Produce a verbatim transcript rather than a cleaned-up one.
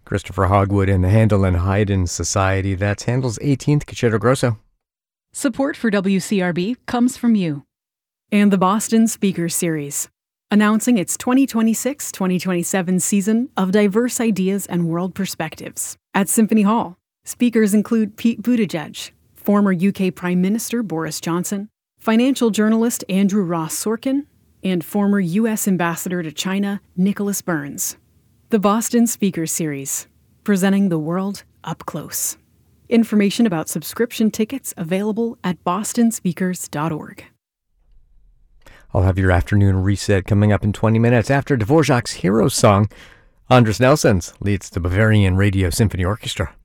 Christopher Hogwood and the Handel and Haydn Society. That's Handel's eighteenth Concerto Grosso. Support for W C R B comes from you. And the Boston Speakers Series, announcing its twenty twenty-six twenty twenty-seven season of diverse ideas and world perspectives. At Symphony Hall, speakers include Pete Buttigieg, former U K Prime Minister Boris Johnson, financial journalist Andrew Ross Sorkin, and former U S Ambassador to China Nicholas Burns. The Boston Speakers Series, presenting the world up close. Information about subscription tickets available at boston speakers dot org. I'll have your afternoon reset coming up in twenty minutes after Dvorak's Hero Song. Andris Nelsons leads the Bavarian Radio Symphony Orchestra.